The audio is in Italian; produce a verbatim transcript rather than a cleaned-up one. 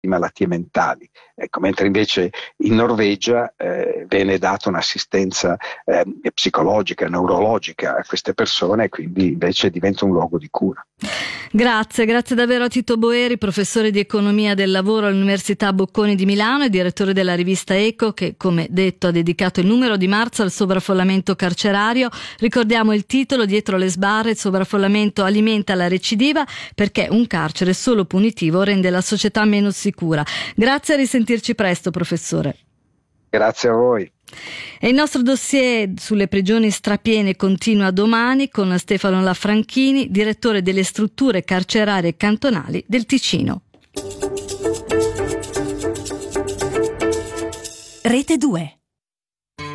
malattie mentali, ecco, mentre invece in Norvegia eh, viene data un'assistenza eh, psicologica, neurologica a queste persone, e quindi invece diventa un luogo di cura. Grazie, grazie davvero a Tito Boeri, professore di economia del lavoro all'Università Bocconi di Milano e direttore della rivista Eco, che come detto ha dedicato il numero di marzo al sovraffollamento carcerario. Ricordiamo il titolo: dietro le sbarre, il sovraffollamento alimenta la recidiva, perché un carcere solo punitivo rende la società meno sicura. Grazie, a risentirci presto, professore. Grazie a voi. E il nostro dossier sulle prigioni strapiene continua domani con Stefano Lafranchini, direttore delle strutture carcerarie cantonali del Ticino. Rete due.